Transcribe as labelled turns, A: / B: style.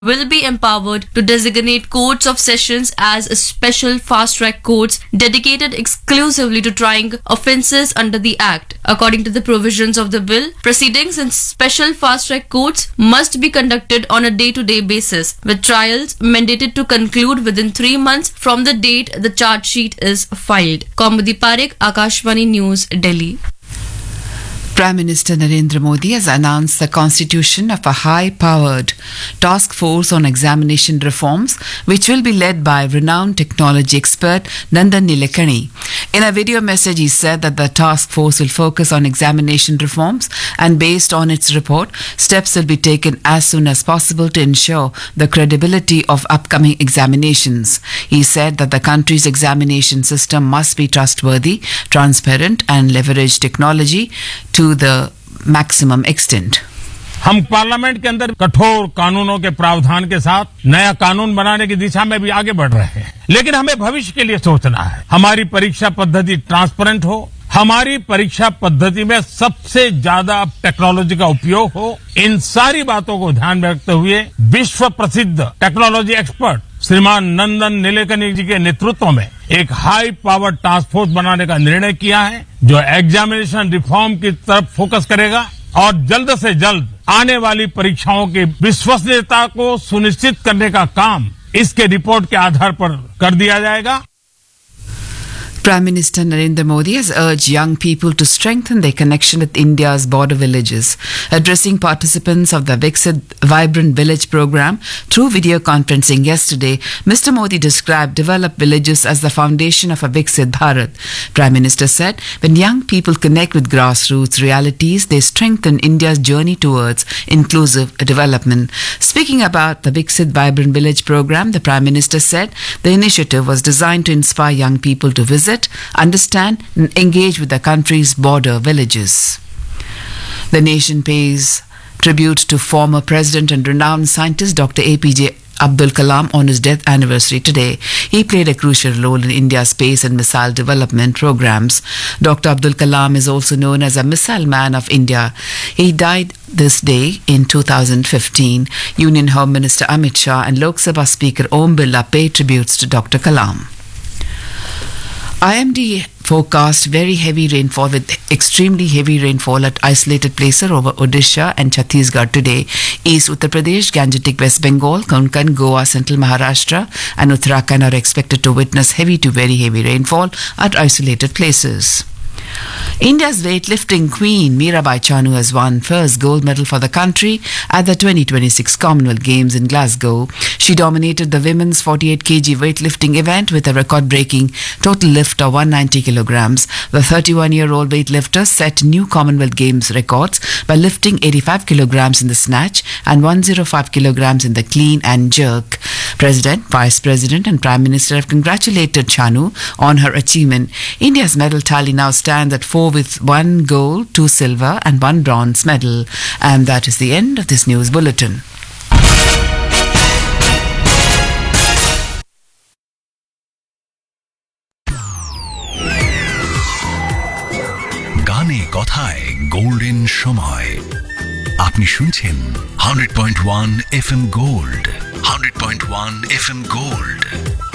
A: will be empowered to designate courts of sessions as special fast-track courts dedicated exclusively to trying offences under the Act. According to the provisions of the bill, proceedings in special fast-track courts must be conducted on a day-to-day basis, with trials mandated to conclude within 3 months from the date the charge sheet is filed. Kaumudi Parekh, Akashvani News, Delhi.
B: Prime Minister Narendra Modi has announced the constitution of a high-powered task force on examination reforms, which will be led by renowned technology expert Nandan Nilekani. In a video message, he said that the task force will focus on examination reforms, and based on its report, steps will be taken as soon as possible to ensure the credibility of upcoming examinations. He said that the country's examination system must be trustworthy, transparent, and leverage technology to the maximum extent.
C: हम parliament के अंदर कठोर कानूनों के प्रावधान के साथ नया कानून बनाने की दिशा में भी आगे बढ़ रहे हैं, लेकिन हमें भविष्य के लिए सोचना है। हमारी परीक्षा पद्धति ट्रांसपेरेंट हो, हमारी परीक्षा पद्धति में सबसे ज्यादा टेक्नोलॉजी का उपयोग हो। इन सारी बातों को ध्यान में रखते हुए विश्व प्रसिद्ध टेक्नोलॉजी एक्सपर्ट श्रीमान नंदन नीलेकनी जी के नेतृत्व में एक हाई पावर टास्क फोर्स बनाने का निर्णय किया है, जो एग्जामिनेशन रिफॉर्म की तरफ फोकस करेगा और जल्द से जल्द आने वाली परीक्षाओं की विश्वसनीयता को सुनिश्चित करने का काम इसके रिपोर्ट के आधार पर कर दिया जाएगा।
B: Prime Minister Narendra Modi has urged young people to strengthen their connection with India's border villages. Addressing participants of the Viksit Vibrant Village program through video conferencing yesterday, Mr. Modi described developed villages as the foundation of a Viksit Bharat. Prime Minister said, when young people connect with grassroots realities, they strengthen India's journey towards inclusive development. Speaking about the Viksit Vibrant Village program, the Prime Minister said the initiative was designed to inspire young people to visit, understand and engage with the country's border villages. The nation pays tribute to former president and renowned scientist Dr. APJ Abdul Kalam on his death anniversary today. He played a crucial role in India's space and missile development programs. Dr. Abdul Kalam is also known as a missile man of India. He died this day in 2015. Union Home Minister Amit Shah and Lok Sabha Speaker Om Birla paid tributes to Dr. Kalam. IMD forecast very heavy rainfall with extremely heavy rainfall at isolated places over Odisha and Chhattisgarh today. East Uttar Pradesh, Gangetic West Bengal, Konkan, Goa, Central Maharashtra and Uttarakhand are expected to witness heavy to very heavy rainfall at isolated places. India's weightlifting queen Mirabai Chanu has won first gold medal for the country at the 2026 Commonwealth Games in Glasgow. She dominated the women's 48 kg weightlifting event with a record-breaking total lift of 190 kilograms. The 31-year-old weightlifter set new Commonwealth Games records by lifting 85 kilograms in the snatch and 105 kilograms in the clean and jerk. President, Vice President and Prime Minister have congratulated Chanu on her achievement. India's medal tally now stands at 4 with 1 gold, 2 silver and 1 bronze medal. And that is the end of this news bulletin.
D: গানে কথায় golden সময় আপনি শুনছেন 100.1 FM gold 100.1 FM gold